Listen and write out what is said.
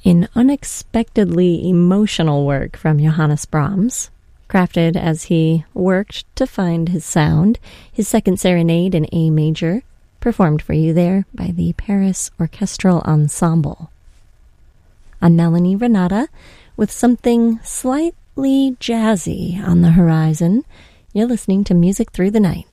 An unexpectedly emotional work from Johannes Brahms. Crafted as he worked to find his sound, his second serenade in A major, performed for you there by the Paris Orchestral Ensemble. I'm Melanie Renata with something slightly jazzy on the horizon. You're listening to Music Through the Night.